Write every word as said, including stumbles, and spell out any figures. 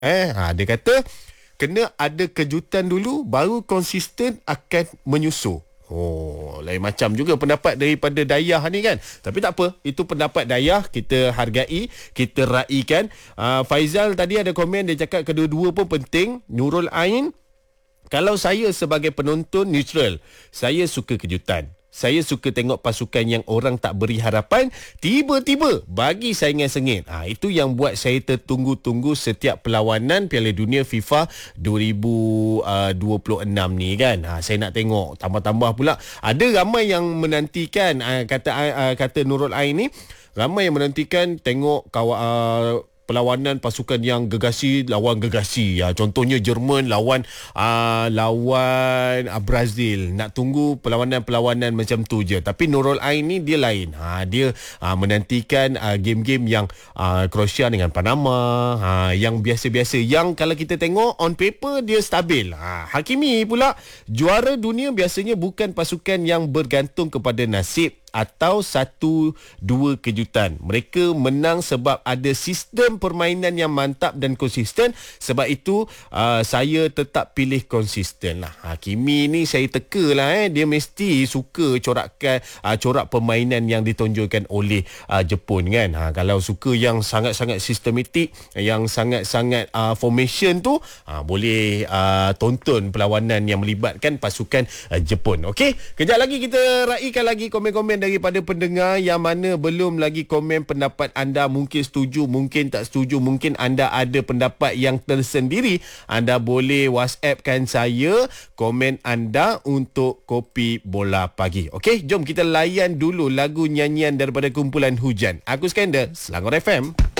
Eh, ha, dia kata kena ada kejutan dulu baru konsisten akan menyusul. Oh, lain macam juga pendapat daripada Dayah ni kan. Tapi tak apa, itu pendapat Dayah, kita hargai, kita raikan. Uh, Faizal tadi ada komen, dia cakap kedua-dua pun penting. Nurul Ain, kalau saya sebagai penonton neutral, saya suka kejutan. Saya suka tengok pasukan yang orang tak beri harapan tiba-tiba bagi saingan sengit. Ha, itu yang buat saya tertunggu-tunggu setiap perlawanan Piala Dunia FIFA dua ribu dua puluh enam ni kan. Ha, saya nak tengok. Tambah-tambah pula ada ramai yang menantikan, ha, kata ha, kata Nurul Ain ni, ramai yang menantikan tengok kawan uh, perlawanan pasukan yang gegasi lawan gegasi. Ya, contohnya Jerman lawan uh, lawan uh, Brazil. Nak tunggu perlawanan-perlawanan macam tu je. Tapi Nurul Ain ni dia lain. Ha, dia uh, menantikan uh, game-game yang uh, Croatia dengan Panama, ha, yang biasa-biasa, yang kalau kita tengok on paper dia stabil. Ha, Hakimi pula, juara dunia biasanya bukan pasukan yang bergantung kepada nasib atau satu dua kejutan. Mereka menang sebab ada sistem permainan yang mantap dan konsisten. Sebab itu uh, saya tetap pilih konsisten lah. Hakimi ni saya teka lah eh. Dia mesti suka corakkan uh, corak permainan yang ditonjolkan oleh uh, Jepun kan. Ha, kalau suka yang sangat-sangat sistematik, yang sangat-sangat uh, formation tu, uh, boleh uh, tonton perlawanan yang melibatkan pasukan uh, Jepun. Okey, kejap lagi kita raikan lagi komen-komen daripada pendengar yang mana belum lagi komen pendapat anda. Mungkin setuju, mungkin tak setuju, mungkin anda ada pendapat yang tersendiri. Anda boleh WhatsAppkan saya komen anda untuk Kopi Bola Pagi. Okey, jom kita layan dulu lagu nyanyian daripada kumpulan Hujan. Aku Skandar, Selangor F M.